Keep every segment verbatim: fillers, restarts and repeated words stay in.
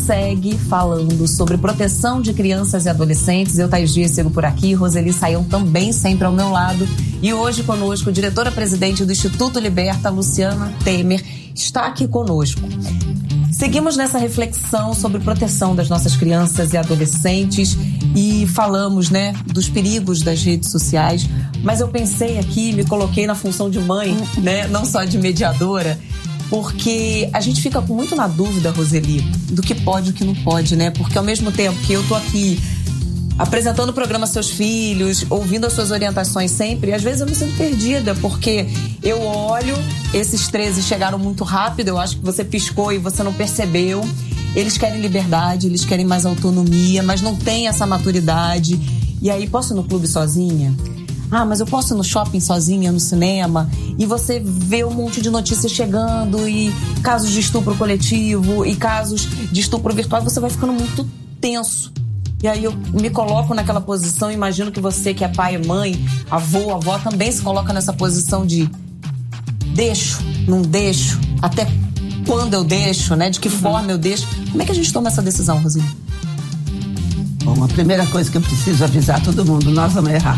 segue falando sobre proteção de crianças e adolescentes. Eu, Thaís Dias, sigo por aqui. Roseli Saião também sempre ao meu lado. E hoje conosco, diretora-presidente do Instituto Liberta, Luciana Temer, está aqui conosco. Seguimos nessa reflexão sobre proteção das nossas crianças e adolescentes e falamos, né, dos perigos das redes sociais. Mas eu pensei aqui, me coloquei na função de mãe, né, não só de mediadora, porque a gente fica muito na dúvida, Roseli, do que pode e o que não pode, né? Porque ao mesmo tempo que eu tô aqui apresentando o programa Seus Filhos, ouvindo as suas orientações sempre, às vezes eu me sinto perdida, porque eu olho, esses treze chegaram muito rápido, eu acho que você piscou e você não percebeu. Eles querem liberdade, eles querem mais autonomia, mas não tem essa maturidade. E aí, posso ir no clube sozinha? Ah, mas eu posso ir no shopping sozinha, no cinema? E você vê um monte de notícias chegando, e casos de estupro coletivo, e casos de estupro virtual, e você vai ficando muito tenso. E aí eu me coloco naquela posição, imagino que você, que é pai e mãe, avô, avó, também se coloca nessa posição de deixo, não deixo, até quando eu deixo, né? De que uhum. forma eu deixo. Como é que a gente toma essa decisão, Roseli? Bom, a primeira coisa que eu preciso avisar todo mundo, nós vamos errar.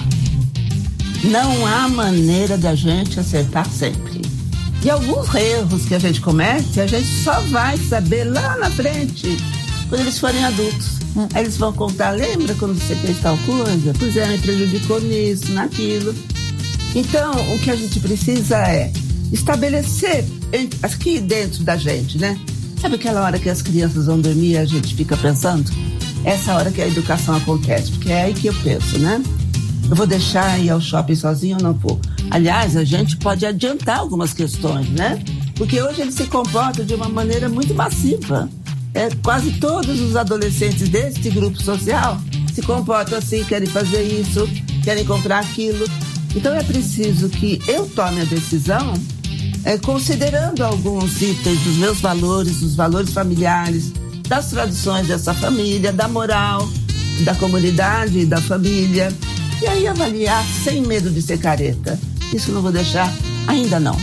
Não há maneira da gente acertar sempre. E alguns erros que a gente comete, a gente só vai saber lá na frente, quando eles forem adultos. Hum. Aí eles vão contar, lembra quando você fez tal coisa? Pois é, me prejudicou nisso, naquilo. Então, o que a gente precisa é estabelecer aqui dentro da gente, né? Sabe aquela hora que as crianças vão dormir e a gente fica pensando? Essa hora que a educação acontece, porque é aí que eu penso, né? Eu vou deixar ir ao shopping sozinho ou não vou? Aliás, a gente pode adiantar algumas questões, né? Porque hoje eles se comportam de uma maneira muito massiva. É, quase todos os adolescentes deste grupo social se comportam assim, querem fazer isso, querem comprar aquilo. Então é preciso que eu tome a decisão é, considerando alguns itens dos meus valores, dos valores familiares, das tradições dessa família, da moral, da comunidade, da família. E aí avaliar sem medo de ser careta. Isso não vou deixar, ainda não.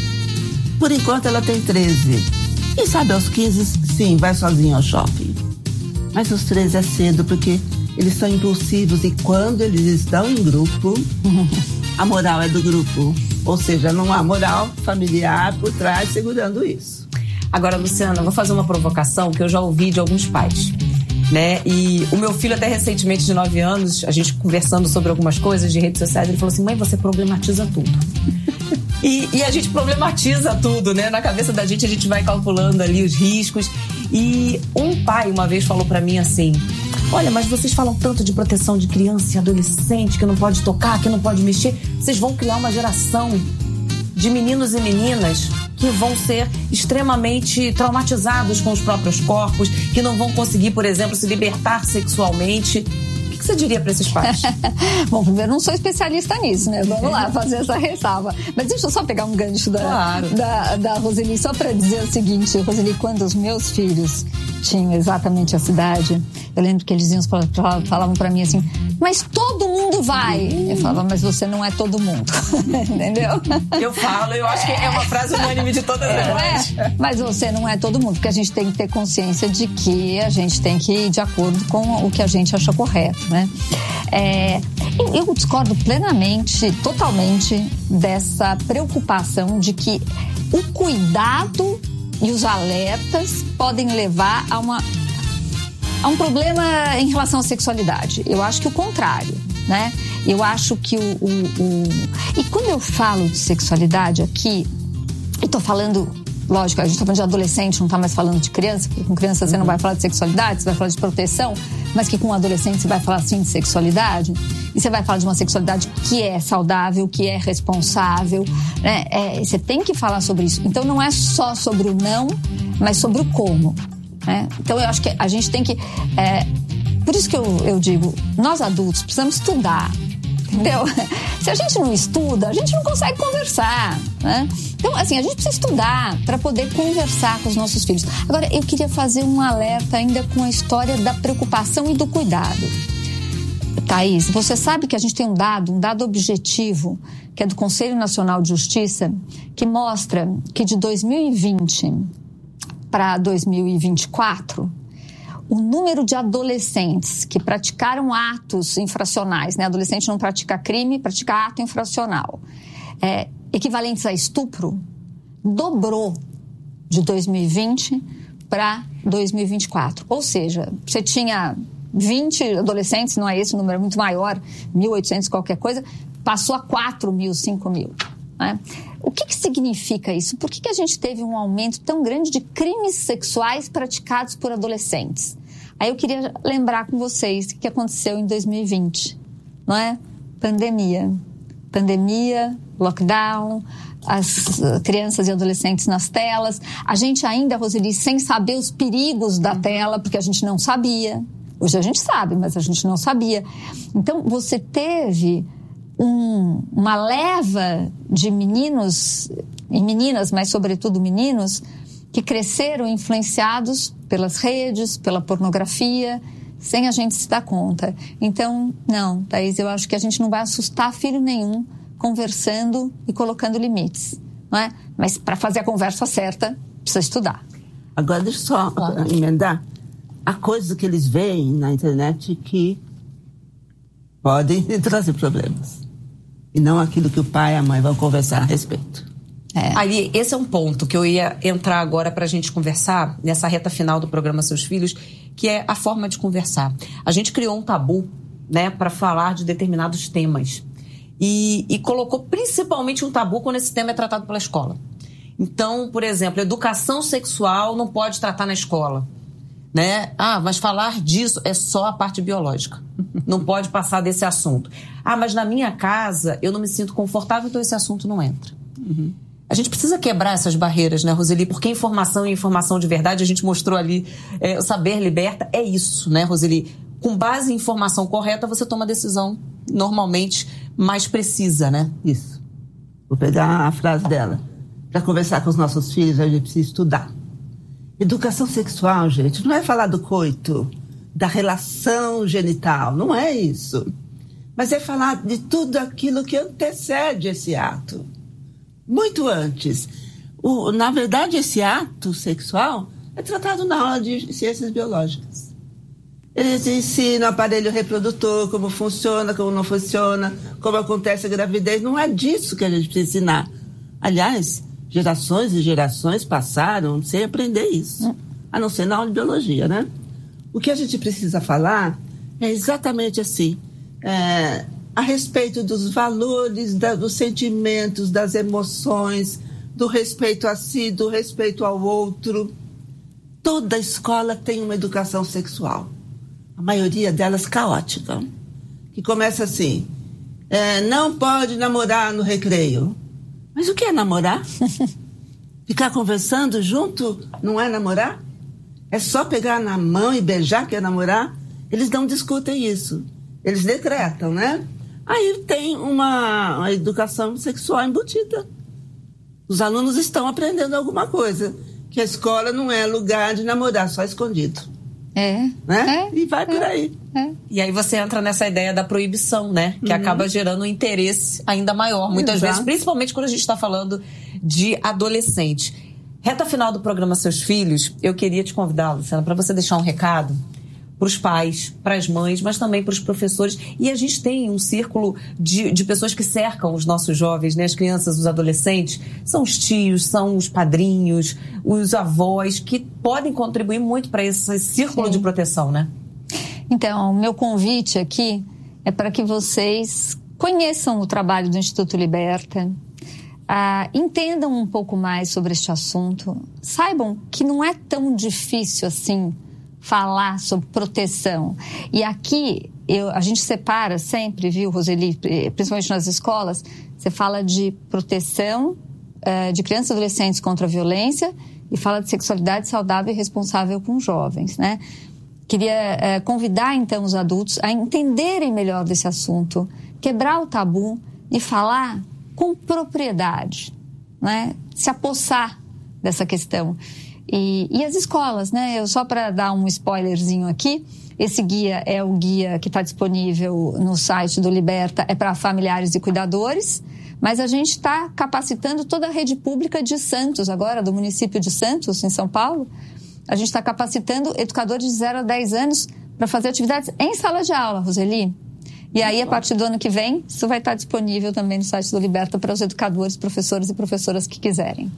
Por enquanto ela tem treze. Quem sabe aos quinze, sim, vai sozinho ao shopping. Mas os treze é cedo, porque eles são impulsivos e quando eles estão em grupo, a moral é do grupo. Ou seja, não há moral familiar por trás segurando isso. Agora, Luciana, eu vou fazer uma provocação que eu já ouvi de alguns pais. Né? E o meu filho, até recentemente, de nove anos, a gente conversando sobre algumas coisas de redes sociais, ele falou assim: mãe, você problematiza tudo. e, e a gente problematiza tudo, né? Na cabeça da gente, a gente vai calculando ali os riscos. E um pai uma vez falou pra mim assim: olha, mas vocês falam tanto de proteção de criança e adolescente, que não pode tocar, que não pode mexer, vocês vão criar uma geração de meninos e meninas que vão ser extremamente traumatizados com os próprios corpos, que não vão conseguir, por exemplo, se libertar sexualmente. O que você diria para esses pais? Bom, primeiro, não sou especialista nisso, né? Vamos lá fazer essa ressalva. Mas deixa eu só pegar um gancho da, claro. da, da Roseli, só para dizer o seguinte, Roseli, quando os meus filhos tinham exatamente essa idade, eu lembro que eles iam, falavam para mim assim: mas todo mundo vai. Eu falava: mas você não é todo mundo. Entendeu? Eu falo, eu acho que é uma frase unânime de todas as mães. É, mas você não é todo mundo, porque a gente tem que ter consciência de que a gente tem que ir de acordo com o que a gente acha correto, né? É, eu discordo plenamente, totalmente dessa preocupação de que o cuidado e os alertas podem levar a uma a um problema em relação à sexualidade. Eu acho que o contrário, né? Eu acho que o... o, o... E quando eu falo de sexualidade aqui, eu tô falando... Lógico, a gente tá falando de adolescente, não tá mais falando de criança, porque com criança você não vai falar de sexualidade, você vai falar de proteção, mas que com adolescente você vai falar, sim, de sexualidade. E você vai falar de uma sexualidade que é saudável, que é responsável, né? É, você tem que falar sobre isso. Então não é só sobre o não, mas sobre o como. É, então eu acho que a gente tem que é, por isso que eu, eu digo, nós adultos precisamos estudar, entendeu? Se a gente não estuda, a gente não consegue conversar, né? Então assim, a gente precisa estudar para poder conversar com os nossos filhos. Agora, eu queria fazer um alerta ainda com a história da preocupação e do cuidado. Thaís, você sabe que a gente tem um dado, um dado objetivo, que é do Conselho Nacional de Justiça, que mostra que de dois mil e vinte para dois mil e vinte e quatro, o número de adolescentes que praticaram atos infracionais, né? Adolescente não pratica crime, pratica ato infracional, é, equivalentes a estupro, dobrou de dois mil e vinte para dois mil e vinte e quatro. Ou seja, você tinha vinte adolescentes, não é esse o número, é muito maior, mil e oitocentos qualquer coisa, passou a quatro mil, cinco mil. Né? O que, que significa isso? Por que, que a gente teve um aumento tão grande de crimes sexuais praticados por adolescentes? Aí eu queria lembrar com vocês o que aconteceu em dois mil e vinte, não é? Pandemia. Pandemia, lockdown, as crianças e adolescentes nas telas. A gente ainda, Roseli, sem saber os perigos da tela, porque a gente não sabia. Hoje a gente sabe, mas a gente não sabia. Então, você teve um, uma leva de meninos e meninas, mas sobretudo meninos, que cresceram influenciados pelas redes, pela pornografia, sem a gente se dar conta. Então, não, Thaís, eu acho que a gente não vai assustar filho nenhum conversando e colocando limites, não é? Mas para fazer a conversa certa, precisa estudar. Agora, deixa eu só claro. emendar. Há coisas que eles veem na internet que podem trazer problemas. E não aquilo que o pai e a mãe vão conversar a respeito. É. Ali, esse é um ponto que eu ia entrar agora para a gente conversar, nessa reta final do programa Seus Filhos, que é a forma de conversar. A gente criou um tabu, né, para falar de determinados temas. E, e colocou principalmente um tabu quando esse tema é tratado pela escola. Então, por exemplo, educação sexual não pode tratar na escola. Né? Ah, mas falar disso é só a parte biológica. Não pode passar desse assunto. Ah, mas na minha casa eu não me sinto confortável, então esse assunto não entra. Uhum. A gente precisa quebrar essas barreiras, né, Roseli? Porque informação e informação de verdade, a gente mostrou ali, é, o saber liberta, é isso, né, Roseli? Com base em informação correta, você toma decisão normalmente mais precisa, né? Isso. Vou pegar a frase dela. Para conversar com os nossos filhos, a gente precisa estudar. Educação sexual, gente, não é falar do coito, da relação genital, não é isso. Mas é falar de tudo aquilo que antecede esse ato. Muito antes. O, na verdade, esse ato sexual é tratado na aula de ciências biológicas. Eles ensinam o aparelho reprodutor, como funciona, como não funciona, como acontece a gravidez. Não é disso que a gente precisa ensinar. Aliás, gerações e gerações passaram sem aprender isso, a não ser na aula de biologia, né? O que a gente precisa falar é exatamente assim, é, a respeito dos valores, da, dos sentimentos, das emoções, do respeito a si, do respeito ao outro. Toda escola tem uma educação sexual, a maioria delas caótica, que começa assim, é, não pode namorar no recreio. Mas o que é namorar? Ficar conversando junto não é namorar? É só pegar na mão e beijar que é namorar? Eles não discutem isso. Eles decretam, né? Aí tem uma, uma educação sexual embutida. Os alunos estão aprendendo alguma coisa. Que a escola não é lugar de namorar, só escondido. É. Né? É, e vai é, por aí. É. E aí você entra nessa ideia da proibição, né? Que uhum. acaba gerando um interesse ainda maior. Muitas Exato. vezes, principalmente quando a gente está falando de adolescente. Reta final do programa Seus Filhos, eu queria te convidar, Luciana, para você deixar um recado para os pais, para as mães, mas também para os professores. E a gente tem um círculo de, de pessoas que cercam os nossos jovens, né? As crianças, os adolescentes. São os tios, são os padrinhos, os avós, que podem contribuir muito para esse círculo Sim. de proteção, né? Então, o meu convite aqui é para que vocês conheçam o trabalho do Instituto Liberta, uh, entendam um pouco mais sobre este assunto, saibam que não é tão difícil assim falar sobre proteção. E aqui eu, a gente separa sempre, viu, Roseli, principalmente nas escolas, você fala de proteção uh, de crianças e adolescentes contra a violência e fala de sexualidade saudável e responsável com jovens, né? Queria uh, convidar, então, os adultos a entenderem melhor desse assunto, quebrar o tabu e falar com propriedade, né? Se apossar dessa questão. E, e as escolas, né? Eu, só para dar um spoilerzinho aqui, esse guia é o guia que está disponível no site do Liberta, é para familiares e cuidadores, mas a gente está capacitando toda a rede pública de Santos agora, do município de Santos, em São Paulo, A gente está capacitando educadores de zero a dez anos para fazer atividades em sala de aula, Roseli. E aí, a partir do ano que vem, isso vai estar disponível também no site do Liberta para os educadores, professores e professoras que quiserem.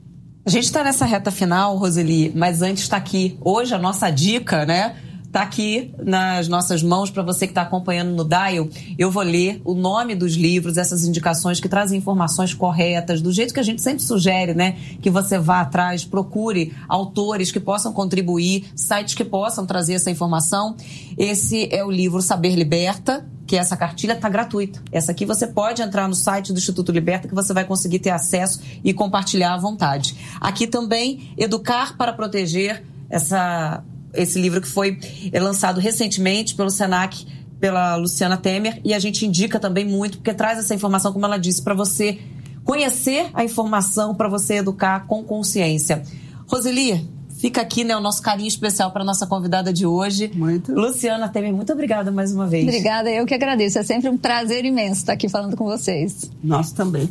A gente está nessa reta final, Roseli, mas antes está aqui hoje a nossa dica, né? Está aqui nas nossas mãos para você que está acompanhando no Dial. Eu vou ler o nome dos livros, essas indicações que trazem informações corretas, do jeito que a gente sempre sugere, né? Que você vá atrás, procure autores que possam contribuir, sites que possam trazer essa informação. Esse é o livro Saber Liberta, que essa cartilha está gratuita. Essa aqui você pode entrar no site do Instituto Liberta, que você vai conseguir ter acesso e compartilhar à vontade. Aqui também, Educar para Proteger, essa... esse livro que foi lançado recentemente pelo Senac, pela Luciana Temer, e a gente indica também muito, porque traz essa informação, como ela disse, para você conhecer a informação, para você educar com consciência. Roseli, fica aqui, né, o nosso carinho especial para a nossa convidada de hoje. Muito. Luciana Temer, muito obrigada mais uma vez. Obrigada, eu que agradeço. É sempre um prazer imenso estar aqui falando com vocês. Nós também.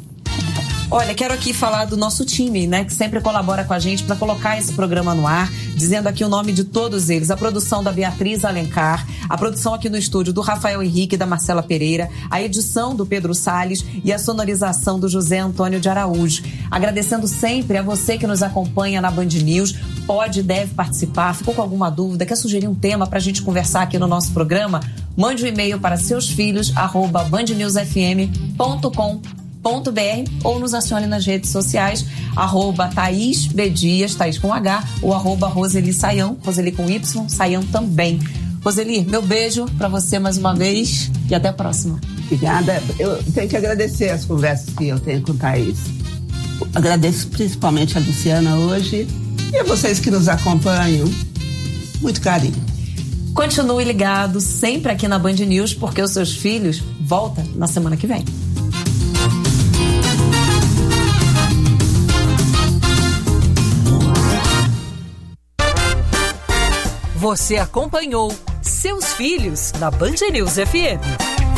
Olha, quero aqui falar do nosso time, né, que sempre colabora com a gente para colocar esse programa no ar, dizendo aqui o nome de todos eles. A produção da Beatriz Alencar, a produção aqui no estúdio do Rafael Henrique e da Marcela Pereira, a edição do Pedro Salles e a sonorização do José Antônio de Araújo. Agradecendo sempre a você que nos acompanha na Band News, pode e deve participar, ficou com alguma dúvida, quer sugerir um tema para a gente conversar aqui no nosso programa? Mande um e-mail para seusfilhos arroba bandnewsfm ponto com ponto br ou nos acione nas redes sociais, arroba Thaís B. Dias, Thaís com H, ou arroba Roseli Saião, Roseli com Y, Saião também. Roseli, meu beijo para você mais uma vez e até a próxima. Obrigada. Eu tenho que agradecer as conversas que eu tenho com Thaís. Agradeço principalmente a Luciana hoje e a vocês que nos acompanham. Muito carinho. Continue ligado sempre aqui na Band News, porque os seus filhos voltam na semana que vem. Você acompanhou Seus Filhos na Band News F M.